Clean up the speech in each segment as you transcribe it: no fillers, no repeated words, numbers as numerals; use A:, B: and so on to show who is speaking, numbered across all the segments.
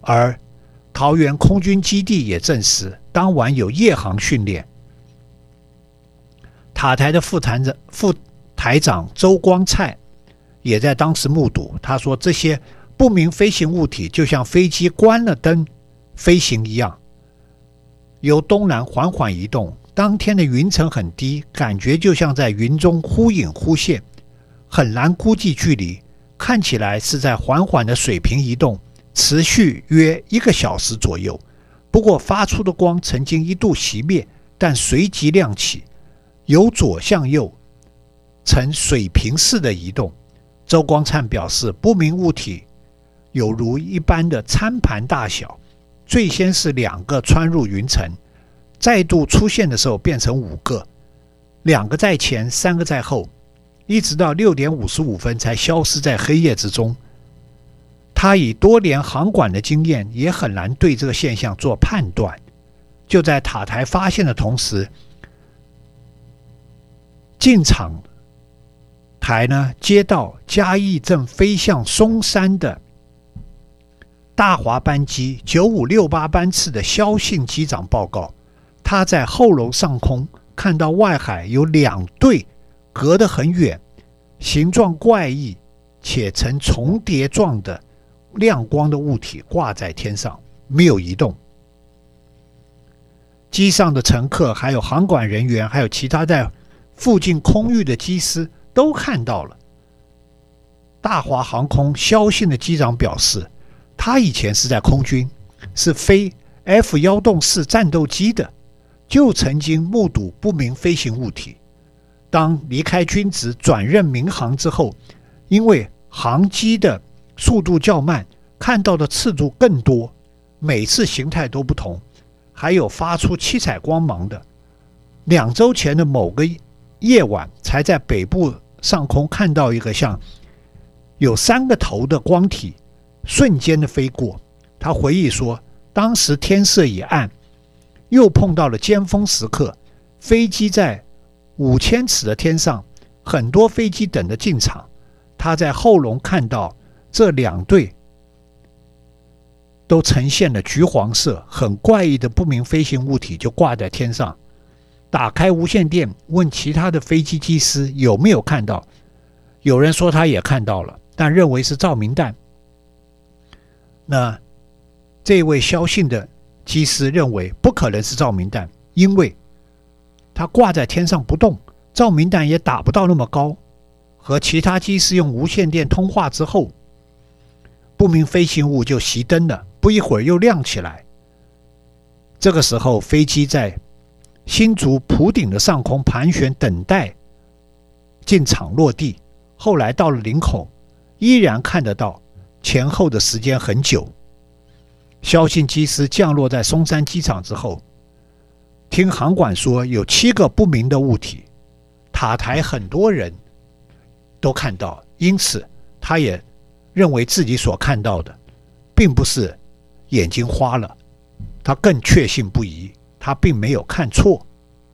A: 而桃园空军基地也证实，当晚有夜航训练。塔台的副台长周光灿也在当时目睹，他说这些不明飞行物体就像飞机关了灯飞行一样，由东南缓缓移动。当天的云层很低，感觉就像在云中忽隐忽现，很难估计距离，看起来是在缓缓的水平移动，持续约1个小时左右。不过发出的光曾经一度熄灭，但随即亮起，由左向右呈水平式的移动。周光灿表示，不明物体有如一般的餐盘大小，最先是2个穿入云层，再度出现的时候变成5个，2个在前，3个在后，一直到6点55分才消失在黑夜之中。他以多年航管的经验，也很难对这个现象做判断。就在塔台发现的同时，进场台呢接到嘉义正飞向松山的大华班机9568班次的萧信机长报告，他在后楼上空看到外海有2对隔得很远，形状怪异且呈重叠状的亮光的物体挂在天上，没有移动。机上的乘客还有航管人员还有其他在附近空域的机师都看到了。大华航空萧信的机长表示，他以前是在空军，是飞 F-104战斗机的，就曾经目睹不明飞行物体。当离开军职转任民航之后，因为航机的速度较慢，看到的次数更多，每次形态都不同，还有发出七彩光芒的。2周前的某个夜晚，才在北部上空看到一个像有3个头的光体瞬间的飞过。他回忆说，当时天色已暗，又碰到了尖峰时刻，飞机在5000尺的天上，很多飞机等着进场。他在后龙看到这2对都呈现了橘黄色，很怪异的不明飞行物体就挂在天上。打开无线电问其他的飞机机师有没有看到，有人说他也看到了，但认为是照明弹。那这位萧信的机师认为不可能是照明弹，因为它挂在天上不动，照明弹也打不到那么高。和其他机师用无线电通话之后，不明飞行物就熄灯了，不一会儿又亮起来。这个时候飞机在新竹埔顶的上空盘旋，等待进场落地。后来到了林口，依然看得到，前后的时间很久。萧信机师降落在松山机场之后，听航管说有7个不明的物体，塔台很多人都看到，因此他也认为自己所看到的并不是眼睛花了，他更确信不疑，他并没有看错。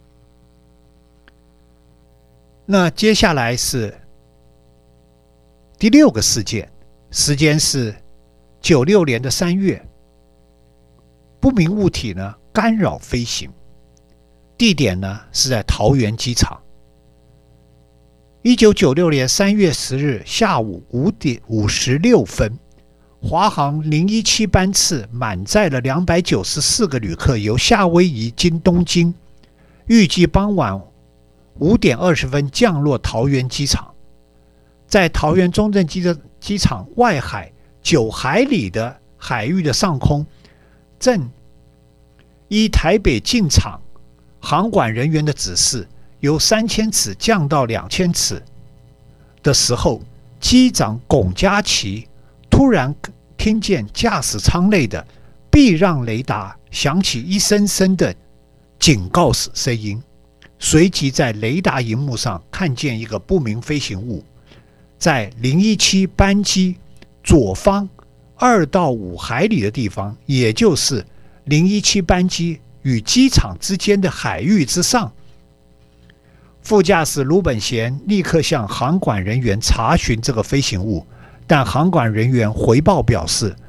A: 那接下来是第6个事件，时间是96年的3月，不明物体呢干扰飞行，地点呢是在桃园机场。1996年3月10日下午5点56分，华航017班次满载了294个旅客，由夏威夷经东京，预计傍晚5点20分降落桃园机场。在桃园中正机场外海9海里的海域的上空，正依台北进场航管人员的指示，由3000尺降到2000尺的时候，机长龚家琪突然听见驾驶舱内的避让雷达响起一声声的警告声音，随即在雷达萤幕上看见一个不明飞行物在017班机左方2到5海里的地方，也就是017班机与机场之间的海域之上。副驾驶卢本贤立刻向航管人员查询这个飞行物，但航管人员回报表示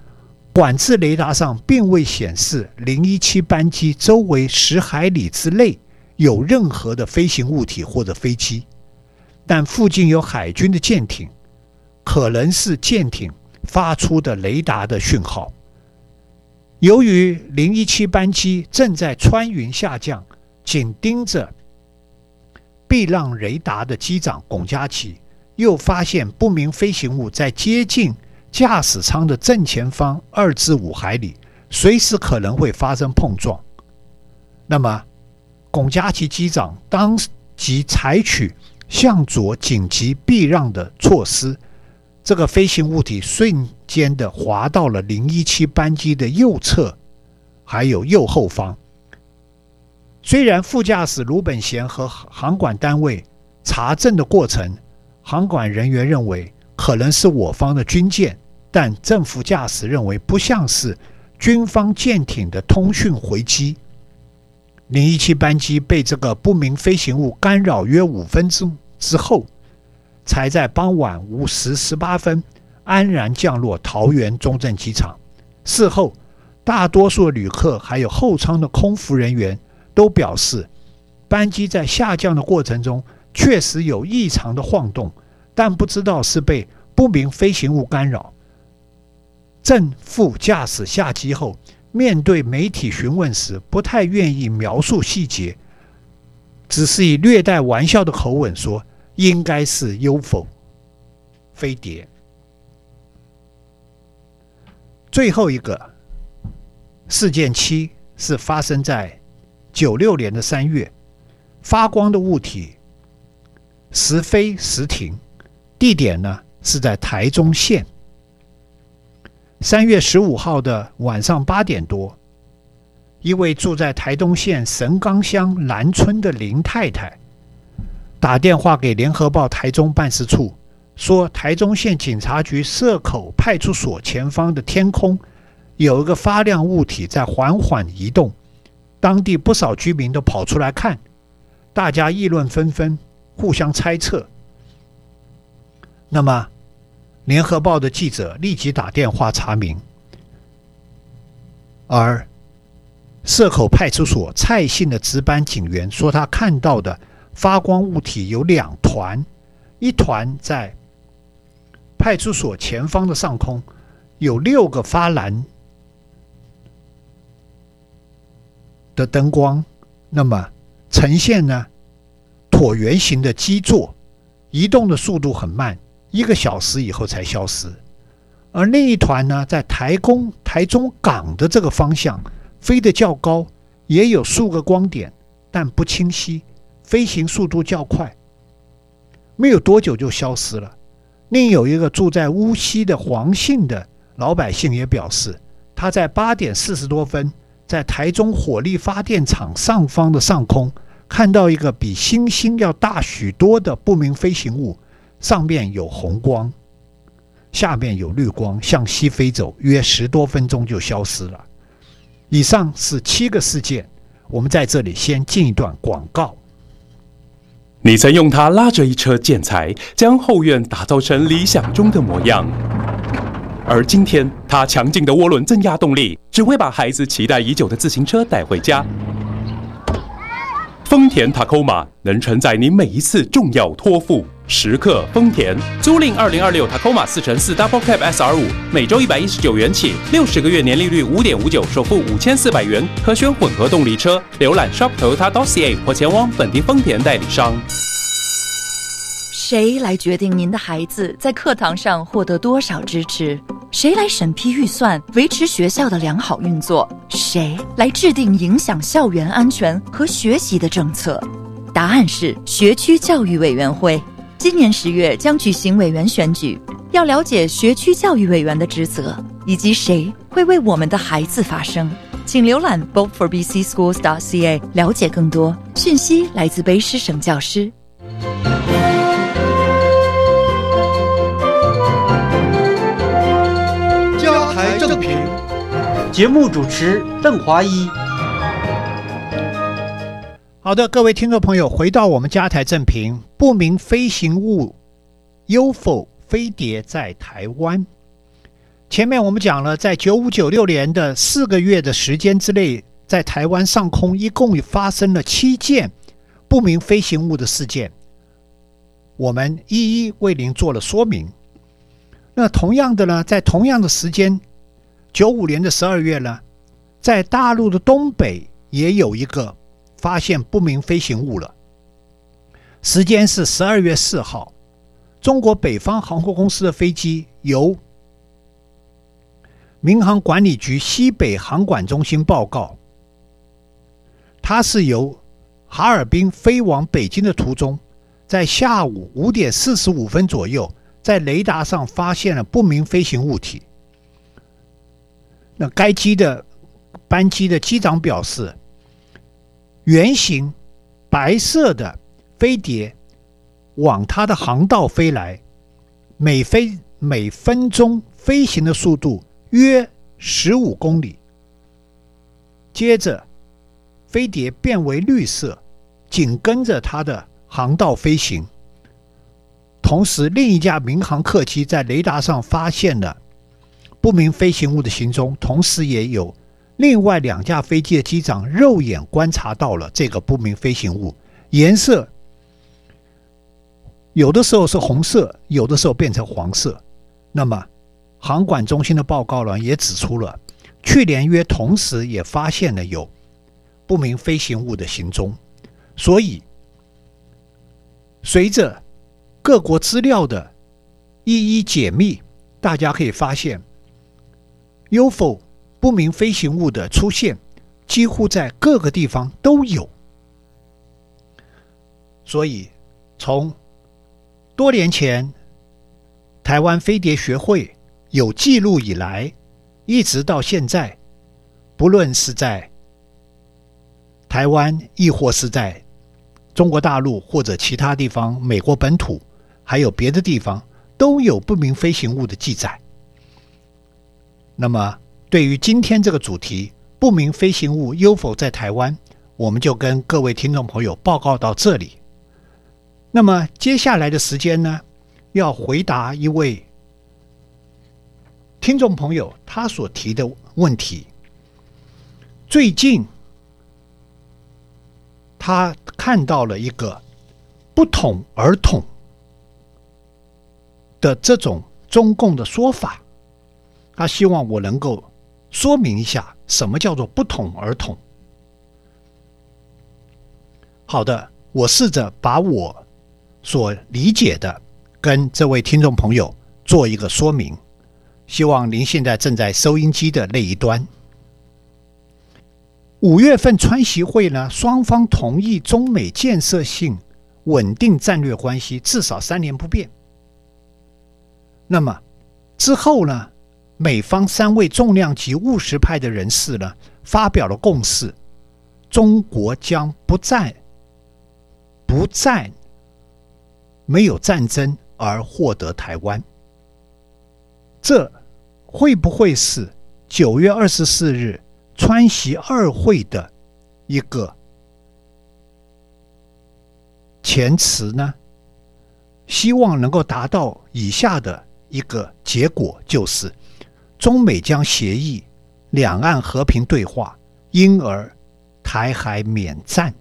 A: 管制雷达上并未显示017班机周围10海里之内有任何的飞行物体或者飞机，但附近有海军的舰艇，可能是舰艇发出的雷达的讯号。由于017班机正在穿云下降，紧盯着避让雷达的机长龚家祺又发现不明飞行物在接近驾驶舱的正前方2至5海里，随时可能会发生碰撞。那么龚家祺机长当即采取向左紧急避让的措施，这个飞行物体瞬间的滑到了017班机的右侧还有右后方。虽然副驾驶卢本贤和航管单位查证的过程，航管人员认为可能是我方的军舰，但正副驾驶认为不像是军方舰艇的通讯回击。017班机被这个不明飞行物干扰约5分钟之后，才在傍晚5时18分安然降落桃园中正机场。事后，大多数旅客还有后舱的空服人员都表示，班机在下降的过程中确实有异常的晃动，但不知道是被不明飞行物干扰。正副驾驶下机后，面对媒体询问时不太愿意描述细节，只是以略带玩笑的口吻说应该是 UFO 飞碟。最后一个事件7是发生在96年的3月，发光的物体时飞时停，地点呢是在台中县。3月15号的晚上8点多，一位住在台东县神冈乡南村的林太太打电话给联合报台中办事处，说台中县警察局社口派出所前方的天空有一个发亮物体在缓缓移动，当地不少居民都跑出来看，大家议论纷纷，互相猜测。那么联合报的记者立即打电话查明，而社口派出所蔡姓的值班警员说，他看到的发光物体有2团，一团在派出所前方的上空，有6个发蓝的灯光，那么呈现呢椭圆形的基座，移动的速度很慢，1个小时以后才消失。而另一团呢，在台中港的这个方向飞得较高，也有数个光点，但不清晰，飞行速度较快，没有多久就消失了。另有一个住在乌溪的黄姓的老百姓也表示，他在8点40多分在台中火力发电厂上方的上空看到一个比星星要大许多的不明飞行物，上面有红光，下面有绿光，向西飞走，约10多分钟就消失了。以上是7个事件，我们在这里先进一段广告。
B: 你曾用它拉着一车建材，将后院打造成理想中的模样。而今天，它强劲的涡轮增压动力，只会把孩子期待已久的自行车带回家。丰田 Tacoma 能承载你每一次重要托付。时刻丰田，租赁2026 Tacoma 4x4 Double Cab SR5，每周119元起，60个月年利率5.59%，首付5400元，可选混合动力车。浏览 shop.toyota.ca 或前往本地丰田代理商。
C: 谁来决定您的孩子在课堂上获得多少支持？谁来审批预算，维持学校的良好运作？谁来制定影响校园安全和学习的政策？答案是学区教育委员会。今年10月将举行委员选举，要了解学区教育委员的职责，以及谁会为我们的孩子发声，请浏览 voteforbcschools.ca 了解更多讯息。来自卑诗省教师。
D: 家台正平，节目主持邓华一。
A: 好的，各位听众朋友，回到我们家台正评，不明飞行物 UFO 飞碟在台湾。 前面我们讲了，在95、96年的4个月的时间之内，在台湾上空一共发生了7件不明飞行物的事件，我们一一为您做了说明。那同样的呢，在同样的时间，95年的12月呢，在大陆的东北也有一个发现不明飞行物了。时间是12月4号，中国北方航空公司的飞机由民航管理局西北航管中心报告，它是由哈尔滨飞往北京的途中，在下午5点45分左右，在雷达上发现了不明飞行物体。那该班机的机长表示，圆形白色的飞碟往它的航道飞来，每分钟飞行的速度约15公里。接着飞碟变为绿色，紧跟着它的航道飞行。同时另一架民航客机在雷达上发现了不明飞行物的行踪，同时也有另外2架飞机的机长肉眼观察到了这个不明飞行物，颜色有的时候是红色，有的时候变成黄色。那么航管中心的报告呢，也指出了去年约同时也发现了有不明飞行物的行踪。所以随着各国资料的一一解密，大家可以发现 UFO 不明飞行物的出现几乎在各个地方都有。所以从多年前台湾飞碟学会有记录以来，一直到现在，不论是在台湾亦或是在中国大陆或者其他地方，美国本土还有别的地方，都有不明飞行物的记载。那么对于今天这个主题，不明飞行物 UFO 在台湾，我们就跟各位听众朋友报告到这里。那么接下来的时间呢，要回答一位听众朋友他所提的问题。最近他看到了一个不统而统的这种中共的说法，他希望我能够说明一下什么叫做不统而统。好的，我试着把我所理解的跟这位听众朋友做一个说明，希望您现在正在收音机的那一端。5月份川习会呢，双方同意中美建设性稳定战略关系至少3年不变。那么之后呢，美方3位重量级务实派的人士呢，发表了共识，中国将不再没有战争而获得台湾。这会不会是9月24日川习2会的一个前词呢？希望能够达到以下的一个结果，就是中美将协议两岸和平对话，因而台海免战。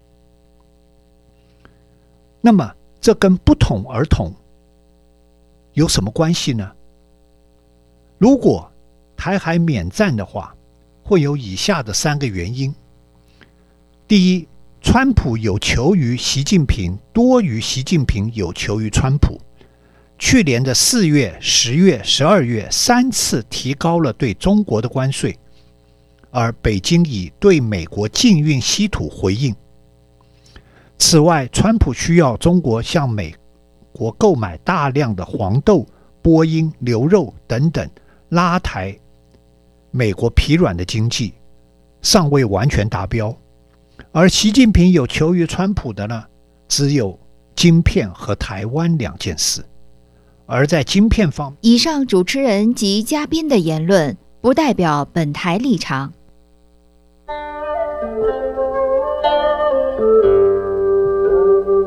A: 那么这跟不统而统有什么关系呢？如果台海免战的话，会有以下的3个原因。第一，川普有求于习近平多于习近平有求于川普。去年的4月、10月、12月3次提高了对中国的关税，而北京以对美国禁运稀土回应。此外，川普需要中国向美国购买大量的黄豆、波音、牛肉等等，拉抬美国疲软的经济，尚未完全达标。而习近平有求于川普的呢，只有晶片和台湾2件事。而在晶片方面，
E: 以上主持人及嘉宾的言论不代表本台立场。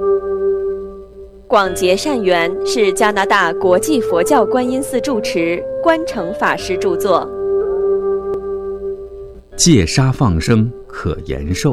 F: 广结善缘是加拿大国际佛教观音寺住持观成法师著作。
G: 戒杀放生可延寿。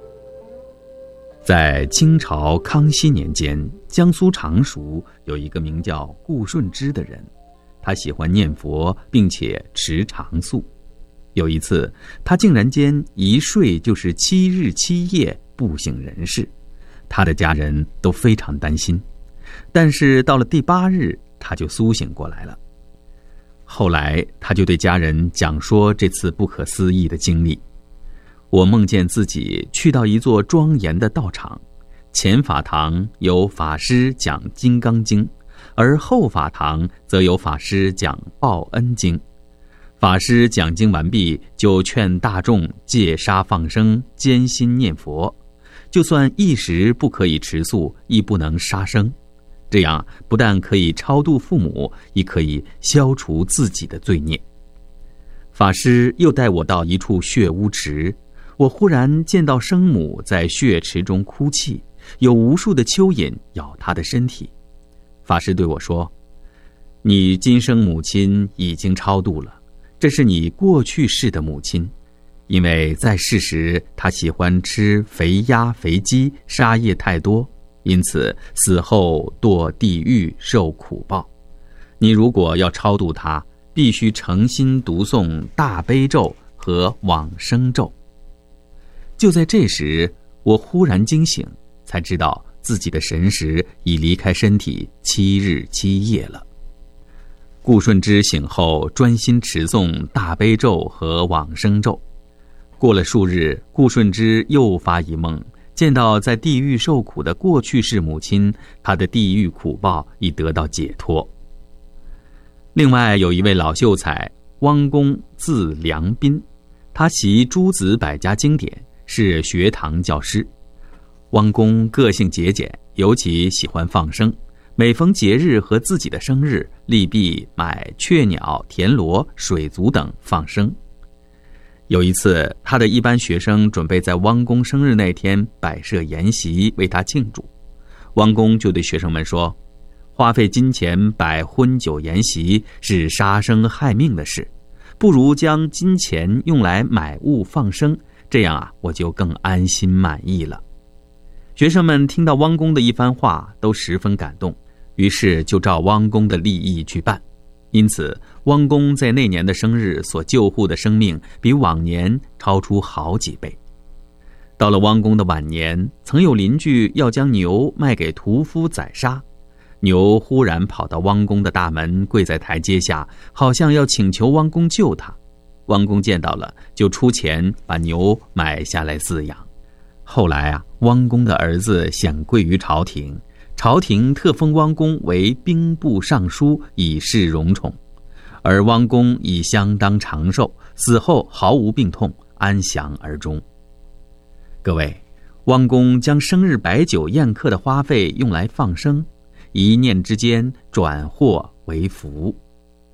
G: 在清朝康熙年间，江苏常熟有一个名叫顾顺之的人，他喜欢念佛，并且持长素。有一次，他竟然间一睡就是7日7夜不省人事，他的家人都非常担心。但是到了第8日，他就苏醒过来了。后来他就对家人讲说这次不可思议的经历。我梦见自己去到一座庄严的道场，前法堂有法师讲《金刚经》，而后法堂则有法师讲《报恩经》。法师讲经完毕，就劝大众戒杀放生，坚心念佛，就算一时不可以持素，亦不能杀生。这样不但可以超度父母，亦可以消除自己的罪孽。法师又带我到一处血污池，我忽然见到生母在血池中哭泣，有无数的蚯蚓咬她的身体。法师对我说：“你今生母亲已经超度了，这是你过去世的母亲，因为在世时她喜欢吃肥鸭肥鸡，杀业太多，因此死后堕地狱受苦报。你如果要超度她，必须诚心读诵大悲咒和往生咒。”就在这时，我忽然惊醒，才知道自己的神识已离开身体7日7夜了。顾顺之醒后专心持诵大悲咒和往生咒。过了数日，顾顺之又发一梦，见到在地狱受苦的过去世母亲，她的地狱苦报已得到解脱。另外有一位老秀才，汪公，字良斌，他习诸子百家经典，是学堂教师。汪公个性节俭，尤其喜欢放生，每逢节日和自己的生日，例必买雀鸟、田螺、水族等放生。有一次，他的一班学生准备在汪公生日那天摆设筵席为他庆祝，汪公就对学生们说：“花费金钱摆婚酒筵席是杀生害命的事，不如将金钱用来买物放生，这样我就更安心满意了。”学生们听到汪公的一番话，都十分感动，于是就照汪公的立意去办。因此，汪公在那年的生日所救护的生命，比往年超出好几倍。到了汪公的晚年，曾有邻居要将牛卖给屠夫宰杀，牛忽然跑到汪公的大门，跪在台阶下，好像要请求汪公救他。汪公见到了，就出钱把牛买下来饲养。后来汪公的儿子显贵于朝廷，朝廷特封汪公为兵部尚书，以示荣宠。而汪公已相当长寿，死后毫无病痛，安详而终。各位，汪公将生日摆酒宴客的花费用来放生，一念之间转祸为福。